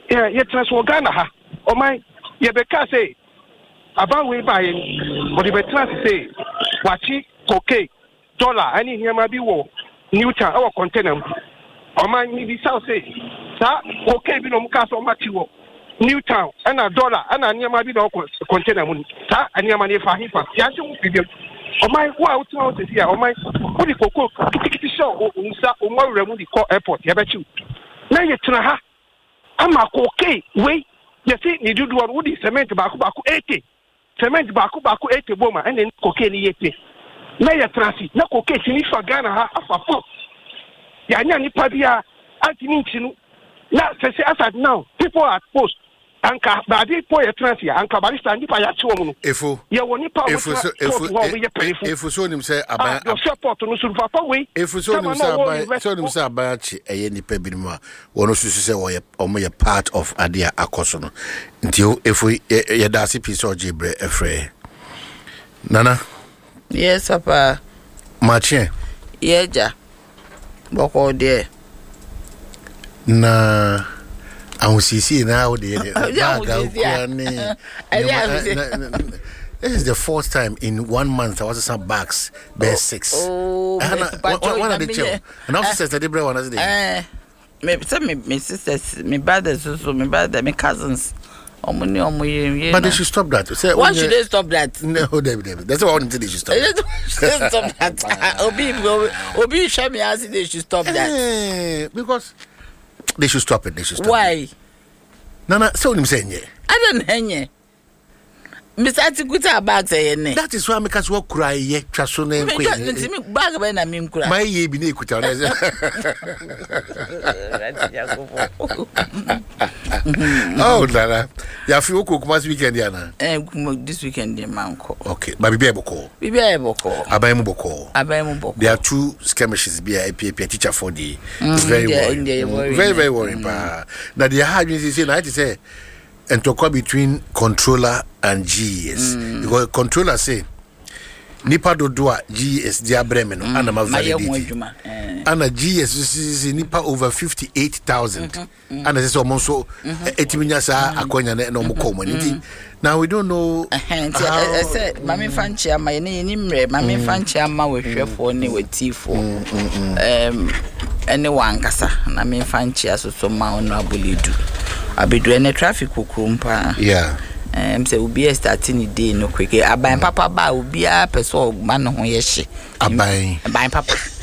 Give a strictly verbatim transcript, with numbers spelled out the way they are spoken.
yeah yet transfer Ghana ha o my ye be ka say about we buy but the trans say wachi cocaine dollar any here ma bi wo Newtown our container o my ni bi south say sa cocaine bi no mu ka so ma ti wo Newtown and a dollar and a near ma bi no container mu sa ani ma ne fa hi fa ya se wo bi o my wa out now say here o my o di koko tikiti show o nsa o ma wura mu di call airport ya be chi na ye tena ha ama cocaine we ye see ni dudu wo di cement ba ko ba ko eighty cement ba ko ba ko eighty boma and then cocaine ni yete na ye transi na cocaine ni fa Ghana ha afafo ya nya ni pa bia antini nchinu na say as now people are post anka ba di po ye transi anka barista ndi pa ya chi wo mu efo ye woni pa wo efo efo so nim say aban your support no so papa we efo so nim say aban so nim say aban chi eye ni pa binimu a wono susu say wo ye omo ye part of adia akoso no nti efo ye da se piece ojebre efre nana yes papa machie yeja boko de na ahusisi na wo de baga ukwane this is the fourth time in one month I was some bags bear six oh one of the chill and also says that the brother one as the eh me me me sisters me brothers so me brother me cousins omuni omuye but they should stop that say why should they stop that no David David that's what I want to they should stop stop that obi obi show me as they should stop that because they should stop it they should stop why it. Nana so nim say nye I don't henye Misati kuta bag say ne that is why make us work cry ye twa so na enko ye me bag ba na me nkura my ye bi na ekuta na oh Nana ya fi oku kuma weekend ya na eh this weekend dey manko okay ba bibi eboko bibi eboko abai mu boko abai mu boko there are two skirmishes be a P P teacher for the it's very worrying very very worrying pa na the hard news say na it say and talk between controller and G S mm. because controller say nipa dodoa G S dia breme no mm. ana ma validate eh. ana G S is nipa over fifty-eight thousand mm-hmm. ana say so mo so etiminya sa akonya na no mo komo nti now we don't know I said mami fanchi ama ye ni mre mami fanchi ama we hwefo ni wetifo um ene wankasa na me fanchi asoso ma ono abuledu abedu ene traffic kukrumpa yeah em say obi starting day no quick aban papa ba obi a person ma no ho ye hye aban aban papa